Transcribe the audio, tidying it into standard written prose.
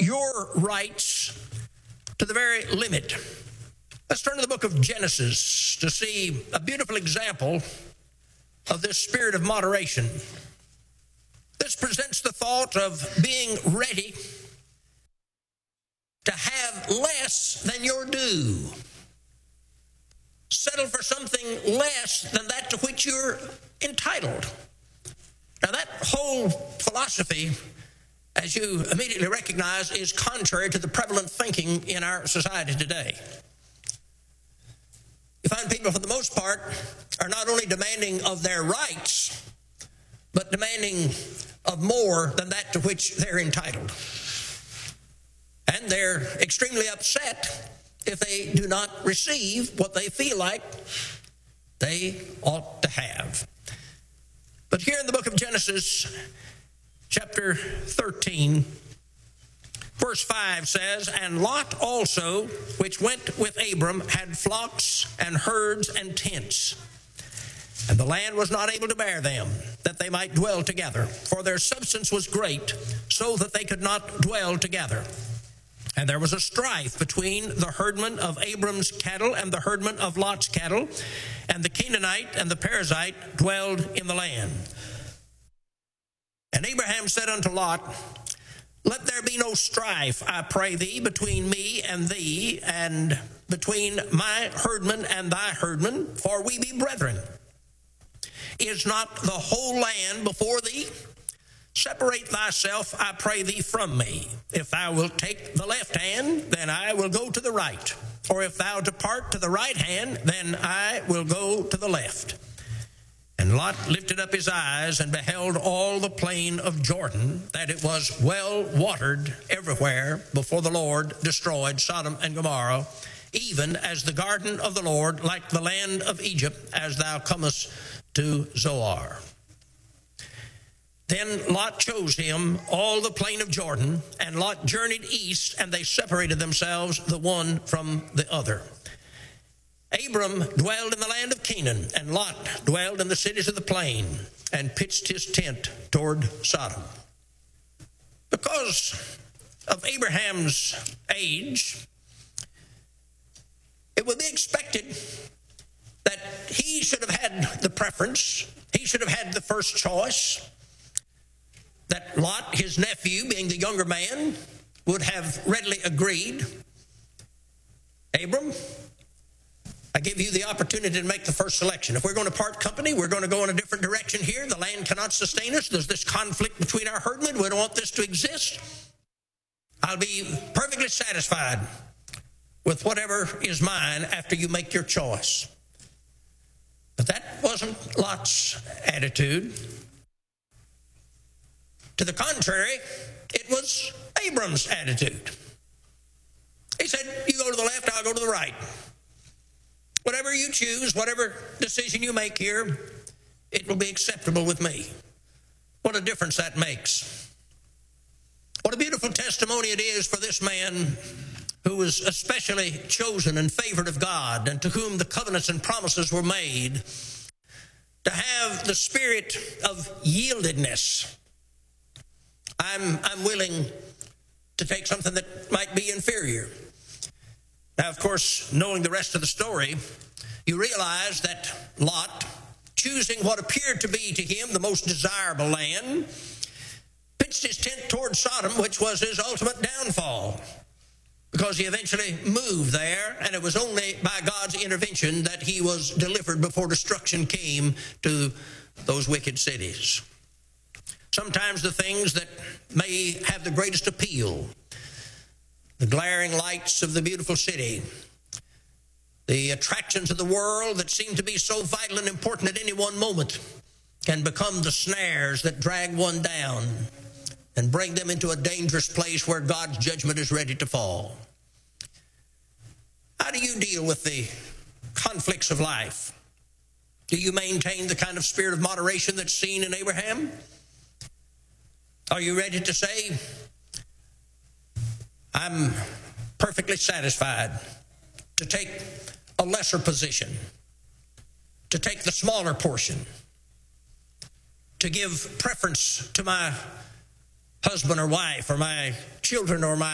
your rights to the very limit. Let's turn to the book of Genesis to see a beautiful example of this spirit of moderation. This presents the thought of being ready to have less than your due. Settle for something less than that to which you're entitled. Now, that whole philosophy, as you immediately recognize, is contrary to the prevalent thinking in our society today. You find people, for the most part, are not only demanding of their rights, but demanding of more than that to which they're entitled. And they're extremely upset if they do not receive what they feel like they ought to have. But here in the book of Genesis, chapter 13, verse 5 says, "And Lot also, which went with Abram, had flocks and herds and tents. And the land was not able to bear them, that they might dwell together. For their substance was great, so that they could not dwell together. And there was a strife between the herdmen of Abram's cattle and the herdmen of Lot's cattle. And the Canaanite and the Perizzite dwelled in the land. And Abraham said unto Lot, Let there be no strife, I pray thee, between me and thee, and between my herdmen and thy herdmen, for we be brethren. Is not the whole land before thee? Separate thyself, I pray thee, from me. If thou wilt take the left hand, then I will go to the right. Or if thou depart to the right hand, then I will go to the left. And Lot lifted up his eyes and beheld all the plain of Jordan, that it was well watered everywhere before the Lord destroyed Sodom and Gomorrah, even as the garden of the Lord, like the land of Egypt, as thou comest to Zoar. Then Lot chose him all the plain of Jordan, and Lot journeyed east, and they separated themselves the one from the other. Abram dwelled in the land of Canaan, and Lot dwelled in the cities of the plain, and pitched his tent toward Sodom." Because of Abraham's age, it would be expected that he should have had the preference, he should have had the first choice, that Lot, his nephew, being the younger man, would have readily agreed. Abram, I give you the opportunity to make the first selection. If we're going to part company, we're going to go in a different direction here. The land cannot sustain us. There's this conflict between our herdmen. We don't want this to exist. I'll be perfectly satisfied with whatever is mine after you make your choice. But that wasn't Lot's attitude. To the contrary, it was Abram's attitude. He said, you go to the left, I'll go to the right. Whatever you choose, whatever decision you make here, it will be acceptable with me. What a difference that makes. What a beautiful testimony it is for this man who was especially chosen and favored of God, and to whom the covenants and promises were made, to have the spirit of yieldedness. I'm willing to take something that might be inferior. Now, of course, knowing the rest of the story, you realize that Lot, choosing what appeared to be to him the most desirable land, pitched his tent toward Sodom, which was his ultimate downfall, because he eventually moved there, and it was only by God's intervention that he was delivered before destruction came to those wicked cities. Sometimes the things that may have the greatest appeal, the glaring lights of the beautiful city, the attractions of the world that seem to be so vital and important at any one moment, can become the snares that drag one down and bring them into a dangerous place where God's judgment is ready to fall. How do you deal with the conflicts of life? Do you maintain the kind of spirit of moderation that's seen in Abraham? Are you ready to say, I'm perfectly satisfied to take a lesser position, to take the smaller portion, to give preference to my husband or wife or my children or my